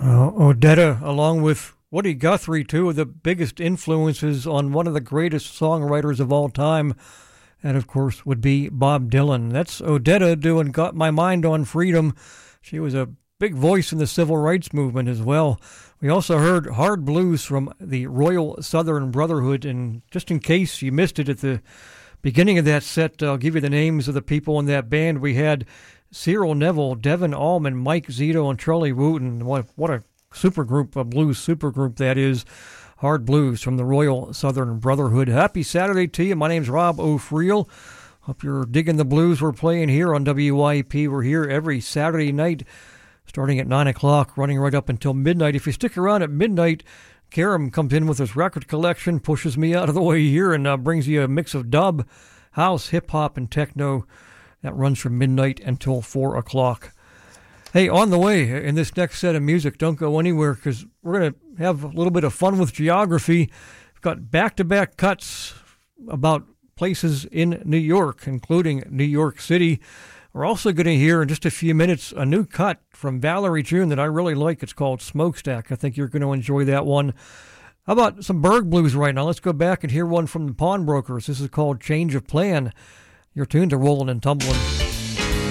Odetta, along with Woody Guthrie, two of the biggest influences on one of the greatest songwriters of all time, and of course would be Bob Dylan. That's Odetta doing Got My Mind on Freedom. She was a big voice in the civil rights movement as well. We also heard Hard Blues from the Royal Southern Brotherhood, and just in case you missed it at the beginning of that set, I'll give you the names of the people in that band. We had Cyril Neville, Devin Allman, Mike Zito, and Charlie Wooten. What a supergroup, a blues supergroup that is. Hard Blues from the Royal Southern Brotherhood. Happy Saturday to you. My name's Rob O'Friel. Hope you're digging the blues we're playing here on WYP. We're here every Saturday night, starting at 9 o'clock, running right up until midnight. If you stick around at midnight, Karam comes in with his record collection, pushes me out of the way here, and brings you a mix of dub, house, hip-hop, and techno. That runs from midnight until 4 o'clock. Hey, on the way in this next set of music, don't go anywhere because we're going to have a little bit of fun with geography. We've got back-to-back cuts about places in New York, including New York City. We're also going to hear in just a few minutes a new cut from Valerie June that I really like. It's called Smokestack. I think you're going to enjoy that one. How about some Berg Blues right now? Let's go back and hear one from the Pawnbrokers. This is called Change of Plan. You're tuned to Rollin' and Tumblin'.